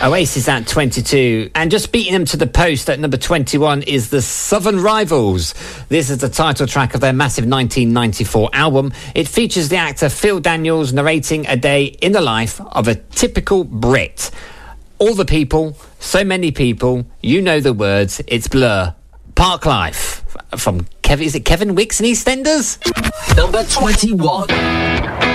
Oasis at 22. And just beating them to the post at number 21 is the Southern Rivals. This is the title track of their massive 1994 album. It features the actor Phil Daniels narrating a day in the life of a typical Brit. All the people, so many people, you know the words, it's Blur. Park Life from Kevin, is it Kevin Wicks and EastEnders? Number 21.